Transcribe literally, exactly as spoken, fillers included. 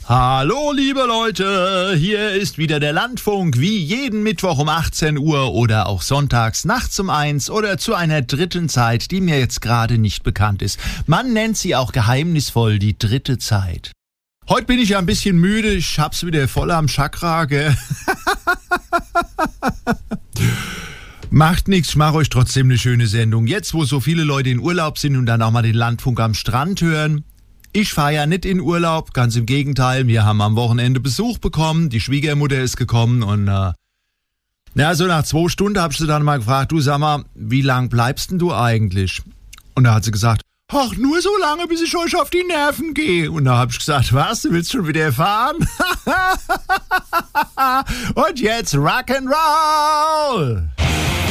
Hallo liebe Leute, hier ist wieder der Landfunk, wie jeden Mittwoch um achtzehn Uhr oder auch sonntags nachts um eins oder zu einer dritten Zeit, die mir jetzt gerade nicht bekannt ist. Man nennt sie auch geheimnisvoll die dritte Zeit. Heute bin ich ja ein bisschen müde, ich hab's wieder voll am Chakra, gell? Macht nichts, ich mache euch trotzdem eine schöne Sendung. Jetzt, wo so viele Leute in Urlaub sind und dann auch mal den Landfunk am Strand hören. Ich fahre ja nicht in Urlaub, ganz im Gegenteil. Wir haben am Wochenende Besuch bekommen, die Schwiegermutter ist gekommen und äh, na, so nach zwei Stunden habe ich sie dann mal gefragt, du sag mal, wie lang bleibst denn du eigentlich? Und da hat sie gesagt, ach, nur so lange, bis ich euch auf die Nerven gehe. Und da habe ich gesagt, was, du willst schon wieder fahren? Und jetzt Rock'n'Roll!